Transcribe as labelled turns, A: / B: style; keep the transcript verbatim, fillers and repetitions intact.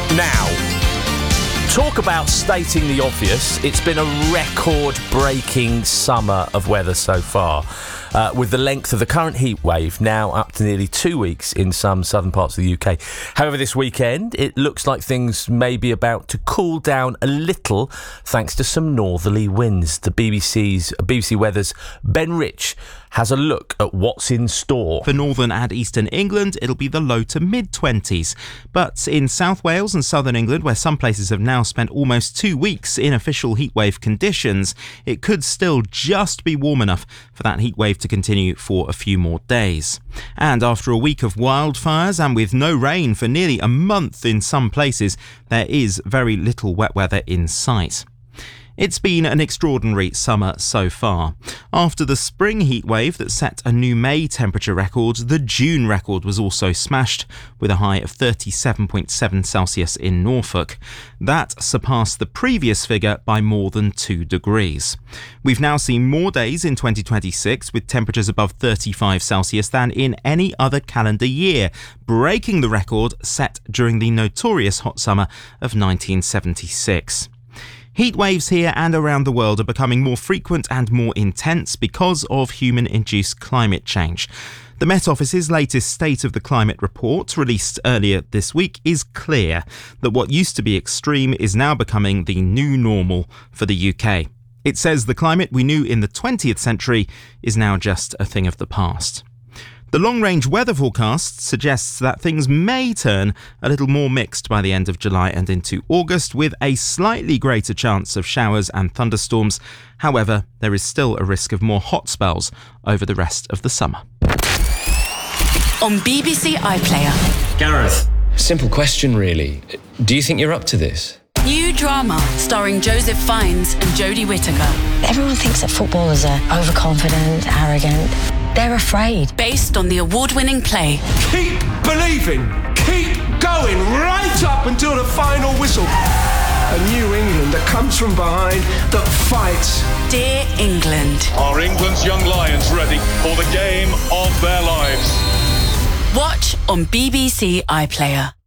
A: Now, talk about stating the obvious. It's been a record-breaking summer of weather so far, uh, with the length of the current heat wave now up to nearly two weeks in some southern parts of the U K. However, this weekend, it looks like things may be about to cool down a little thanks to some northerly winds. The B B C's B B C Weather's Ben Rich has a look at what's in store.
B: For northern and eastern England, it'll be the low to mid-twenties. But in South Wales and southern England, where some places have now spent almost two weeks in official heatwave conditions, it could still just be warm enough for that heatwave to continue for a few more days. And after a week of wildfires and with no rain for nearly a month in some places, there is very little wet weather in sight. It's been an extraordinary summer so far. After the spring heatwave that set a new May temperature record, the June record was also smashed, with a high of thirty-seven point seven Celsius in Norfolk. That surpassed the previous figure by more than two degrees. We've now seen more days in twenty twenty-six with temperatures above thirty-five Celsius than in any other calendar year, breaking the record set during the notorious hot summer of nineteen seventy-six. Heat waves here and around the world are becoming more frequent and more intense because of human-induced climate change. The Met Office's latest State of the Climate report, released earlier this week, is clear that what used to be extreme is now becoming the new normal for the U K. It says the climate we knew in the twentieth century is now just a thing of the past. The long-range weather forecast suggests that things may turn a little more mixed by the end of July and into August, with a slightly greater chance of showers and thunderstorms. However, there is still a risk of more hot spells over the rest of the summer.
C: On B B C iPlayer.
D: Gareth, simple question really. Do you think you're up to this?
C: New drama starring Joseph Fiennes and Jodie Whittaker.
E: Everyone thinks that footballers are overconfident, arrogant. They're afraid.
C: Based on the award-winning play.
F: Keep believing, keep going right up until the final whistle. A new England that comes from behind, that fights.
C: Dear England.
G: Are England's young lions ready for the game of their lives?
C: Watch on B B C iPlayer.